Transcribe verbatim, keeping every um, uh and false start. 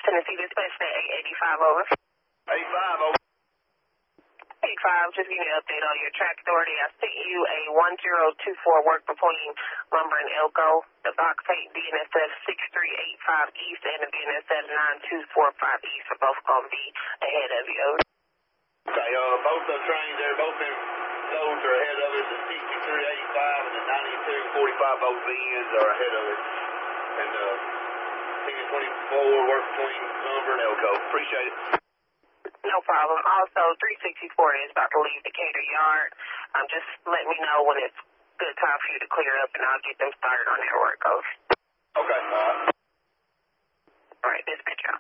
Tennessee Dispatch at eight eighty-five over. eighty-five over. eighty-five, just give me an update on your track authority. I sent you a one zero two four work between Lumber and Elko. The box eight D N S F six three eight five East and the D N S F nine two four five East are both going to be ahead of you. Okay, uh, both the trains there, both them loads are ahead of us. The sixty-three eighty-five and the ninety-two forty-five, both ends are ahead of us. And uh, ten twenty-four work between Lumber and Elko. Appreciate it. No problem. Also, three sixty-four is about to leave Decatur Yard. Um, just let me know when it's good time for you to clear up, and I'll get them started on their work goes. Okay. All right. All right, dispatch out.